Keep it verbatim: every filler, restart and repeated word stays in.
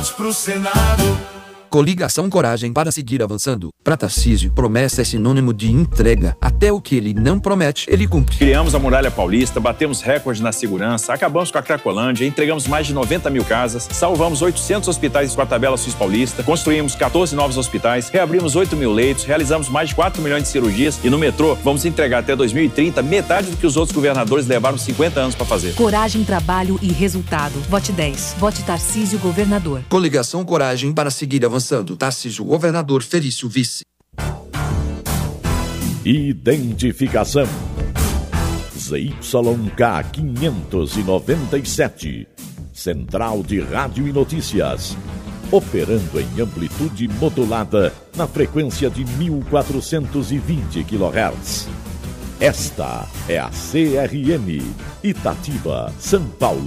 votos pro Senado. Coligação Coragem para seguir avançando. Para Tarcísio, promessa é sinônimo de entrega. Até o que ele não promete, ele cumpre. Criamos a Muralha Paulista, batemos recordes na segurança, acabamos com a Cracolândia, entregamos mais de noventa mil casas, salvamos oitocentos hospitais com a tabela SUS paulista, construímos quatorze novos hospitais, reabrimos oito mil leitos, realizamos mais de quatro milhões de cirurgias e no metrô vamos entregar até dois mil e trinta metade do que os outros governadores levaram cinquenta anos para fazer. Coragem, trabalho e resultado. Vote dez. Vote Tarcísio Governador. Coligação Coragem para seguir avançando. Tarcísio Governador, Felício Vice. Identificação Z Y K quinhentos e noventa e sete, Central de Rádio e Notícias, operando em amplitude modulada na frequência de mil quatrocentos e vinte quilohertz. Esta é a C R M, Itatiba, São Paulo.